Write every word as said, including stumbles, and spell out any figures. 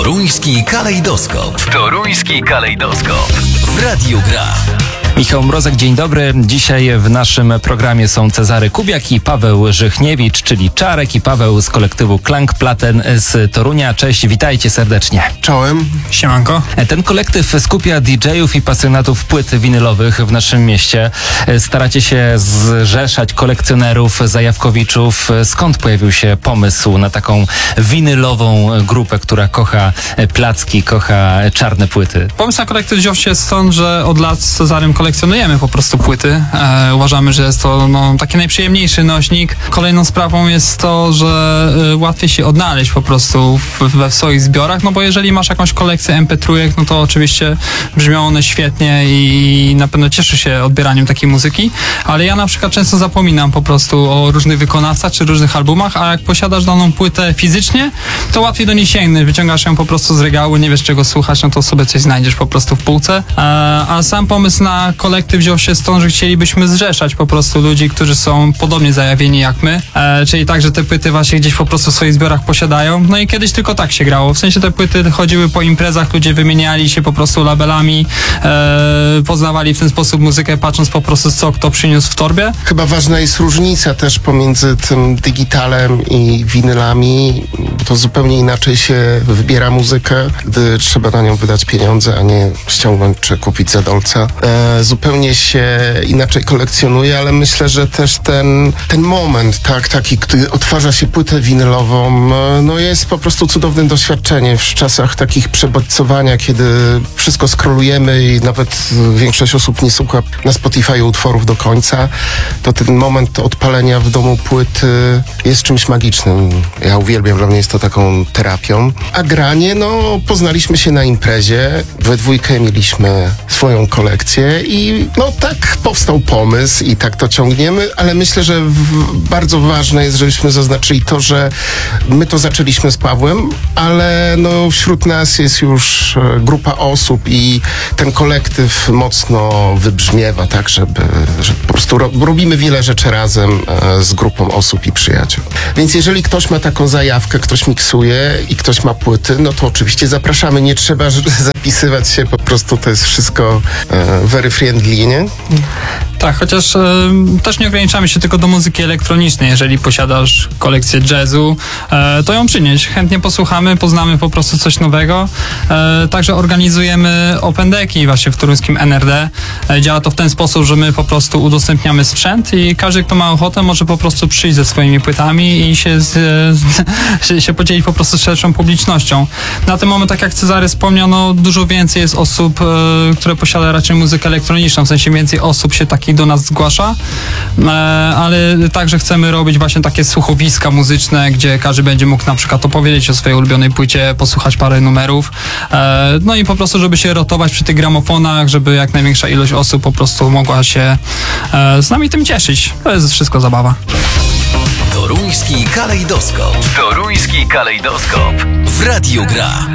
Toruński kalejdoskop. Toruński kalejdoskop. W Radiu Gra. Michał Mrozek, dzień dobry. Dzisiaj w naszym programie są Cezary Kubiak i Paweł Żychniewicz, czyli Czarek i Paweł z kolektywu Klangplaten z Torunia. Cześć, witajcie serdecznie. Czołem. Siemanko. Ten kolektyw skupia didżejów i pasjonatów płyt winylowych w naszym mieście. Staracie się zrzeszać kolekcjonerów, zajawkowiczów. Skąd pojawił się pomysł na taką winylową grupę, która kocha placki, kocha czarne płyty? Pomysł na kolektyw wziął się stąd, że od lat z Cezarym kolekcjonujemy po prostu płyty. E, uważamy, że jest to no, taki najprzyjemniejszy nośnik. Kolejną sprawą jest to, że e, łatwiej się odnaleźć po prostu w, we w swoich zbiorach, no bo jeżeli masz jakąś kolekcję em pe trzy, no to oczywiście brzmią one świetnie i na pewno cieszy się odbieraniem takiej muzyki, ale ja na przykład często zapominam po prostu o różnych wykonawcach czy różnych albumach, a jak posiadasz daną płytę fizycznie, to łatwiej do niej sięgnąć. Wyciągasz ją po prostu z regału, nie wiesz czego słuchać, no to sobie coś znajdziesz po prostu w półce. E, a sam pomysł na kolektyw wziął się stąd, że chcielibyśmy zrzeszać po prostu ludzi, którzy są podobnie zajawieni jak my, e, czyli tak, że te płyty właśnie gdzieś po prostu w swoich zbiorach posiadają. No i kiedyś tylko tak się grało. W sensie te płyty chodziły po imprezach, ludzie wymieniali się po prostu labelami, e, poznawali w ten sposób muzykę, patrząc po prostu co kto przyniósł w torbie. Chyba ważna jest różnica też pomiędzy tym digitalem i winylami, bo to zupełnie inaczej się wybiera muzykę, gdy trzeba na nią wydać pieniądze, a nie ściągnąć czy kupić za dolca. E, zupełnie się inaczej kolekcjonuje, ale myślę, że też ten, ten moment, tak, taki, gdy odtwarza się płytę winylową, no jest po prostu cudownym doświadczeniem w czasach takich przebodźcowania, kiedy wszystko scrollujemy i nawet większość osób nie słucha na Spotify utworów do końca, to ten moment odpalenia w domu płyty jest czymś magicznym. Ja uwielbiam, dla mnie jest to taką terapią. A granie, no poznaliśmy się na imprezie, we dwójkę mieliśmy swoją kolekcję i no tak powstał pomysł i tak to ciągniemy, ale myślę, że w, bardzo ważne jest, żebyśmy zaznaczyli to, że my to zaczęliśmy z Pawłem, ale no wśród nas jest już grupa osób i ten kolektyw mocno wybrzmiewa, tak, żeby, że po prostu ro, robimy wiele rzeczy razem e, z grupą osób i przyjaciół. Więc jeżeli ktoś ma taką zajawkę, ktoś miksuje i ktoś ma płyty, no to oczywiście zapraszamy, nie trzeba zapisywać się, po prostu to jest wszystko e, very friendly, nie? Tak, chociaż e, też nie ograniczamy się tylko do muzyki elektronicznej. Jeżeli posiadasz kolekcję jazzu, e, to ją przynieś. Chętnie posłuchamy, poznamy po prostu coś nowego. E, także organizujemy open decki właśnie w toruńskim en er de. E, działa to w ten sposób, że my po prostu udostępniamy sprzęt i każdy, kto ma ochotę, może po prostu przyjść ze swoimi płytami i się, z, z, się podzielić po prostu z szerszą publicznością. Na ten moment, tak jak Cezary wspomniał, no, dużo więcej jest osób, e, które posiada raczej muzykę elektroniczną, w sensie więcej osób się takich do nas zgłasza, e, ale także chcemy robić właśnie takie słuchowiska muzyczne, gdzie każdy będzie mógł na przykład opowiedzieć o swojej ulubionej płycie, posłuchać parę numerów, e, no i po prostu, żeby się rotować przy tych gramofonach, żeby jak największa ilość osób po prostu mogła się e, z nami tym cieszyć. To jest wszystko zabawa. Toruński kalejdoskop. Toruński kalejdoskop. W Radiu Gra.